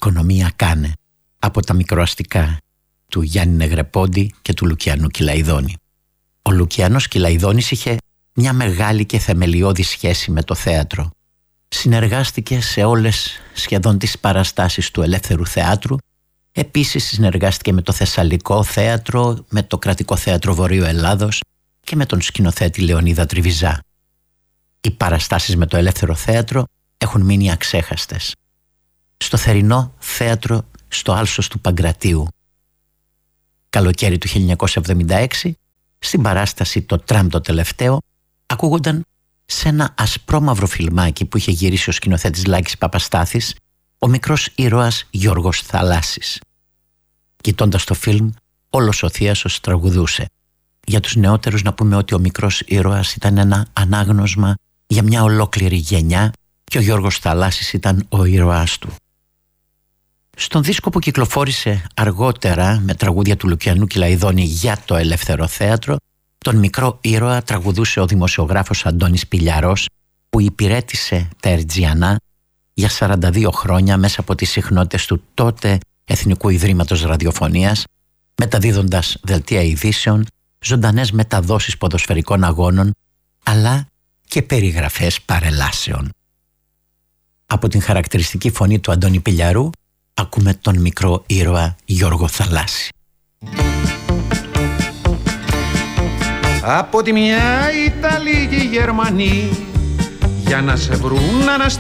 «Οικονομία κάνε» από τα μικροαστικά του Γιάννη Νεγρεπόντη και του Λουκιανού Κυλαϊδόνη. Ο Λουκιανός Κυλαϊδόνης είχε μια μεγάλη και θεμελιώδη σχέση με το θέατρο. Συνεργάστηκε σε όλες σχεδόν τις παραστάσεις του Ελεύθερου Θεάτρου. Επίσης συνεργάστηκε με το Θεσσαλικό Θέατρο, με το Κρατικό Θέατρο Βορείου Ελλάδος και με τον σκηνοθέτη Λεωνίδα Τριβιζά. Οι παραστάσεις με το Ελεύθερο Θέατρο έχουν μείνει αξέχαστες. Στο Θερινό Θέατρο στο Άλσος του Παγκρατίου, καλοκαίρι του 1976, στην παράσταση «Το τραμ το τελευταίο», ακούγονταν σε ένα ασπρόμαυρο φιλμάκι που είχε γυρίσει ο σκηνοθέτης Λάκης Παπαστάθης, ο μικρός ήρωας Γιώργος Θαλάσσης. Κοιτώντας το φιλμ, όλος ο Θίασος τραγουδούσε. Για τους νεότερους να πούμε ότι ο μικρός ήρωας ήταν ένα ανάγνωσμα για μια ολόκληρη γενιά και ο Γιώργος Θαλάσσης ήταν ο ήρωάς του. Στον δίσκο που κυκλοφόρησε αργότερα με τραγούδια του Λουκιανού Κυλαϊδόνη για το Ελεύθερο Θέατρο, τον μικρό ήρωα τραγουδούσε ο δημοσιογράφος Αντώνης Πηλιαρός, που υπηρέτησε τα Ερτζιανά για 42 χρόνια μέσα από τις συχνότητες του τότε Εθνικού Ιδρύματος Ραδιοφωνίας, μεταδίδοντας δελτία ειδήσεων, ζωντανές μεταδόσεις ποδοσφαιρικών αγώνων, αλλά και περιγραφές παρελάσεων. Από την χαρακτηριστική φωνή του Αντώνη Πηλιαρού ακούμε τον μικρό ήρωα Γιώργο Θαλάσση. Από τη μια Ιταλοί και οι Γερμανοί για να σε βρουν